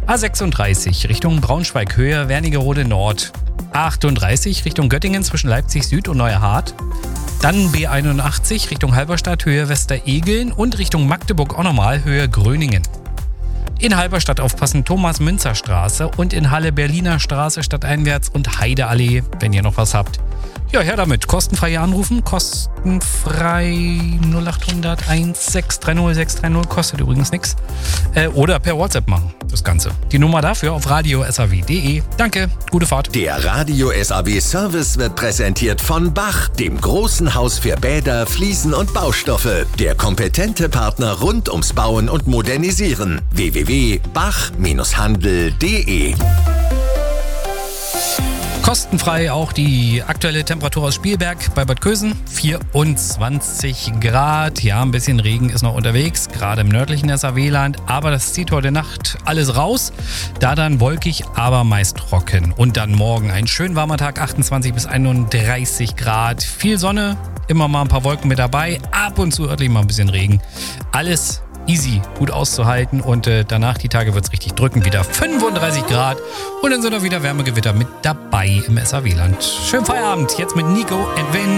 A36 Richtung Braunschweig, Höhe Wernigerode Nord. A38 Richtung Göttingen zwischen Leipzig Süd und Neuerhardt. Dann B81 Richtung Halberstadt, Höhe Westeregeln und Richtung Magdeburg auch nochmal, Höhe Gröningen. In Halberstadt aufpassen, Thomas-Münzer-Straße und in Halle Berliner Straße stadteinwärts und Heideallee, wenn ihr noch was habt. Ja, her damit. Kostenfrei anrufen. Kostenfrei 0800 1630 630. Kostet übrigens nichts. Oder per WhatsApp machen, das Ganze. Die Nummer dafür auf radio-saw.de. Danke, gute Fahrt. Der Radio SAW Service wird präsentiert von Bach, dem großen Haus für Bäder, Fliesen und Baustoffe. Der kompetente Partner rund ums Bauen und Modernisieren. www.bach-handel.de. Kostenfrei auch die aktuelle Temperatur aus Spielberg bei Bad Kösen. 24 Grad. Ja, ein bisschen Regen ist noch unterwegs, gerade im nördlichen SAW-Land. Aber das zieht heute Nacht alles raus. Da dann wolkig, aber meist trocken. Und dann morgen ein schön warmer Tag, 28 bis 31 Grad. Viel Sonne, immer mal ein paar Wolken mit dabei. Ab und zu örtlich mal ein bisschen Regen. Alles easy, gut auszuhalten und danach die Tage wird es richtig drücken, wieder 35 Grad und dann sind auch wieder Wärmegewitter mit dabei im SAW-Land. Schönen Feierabend, jetzt mit Nico and Vin.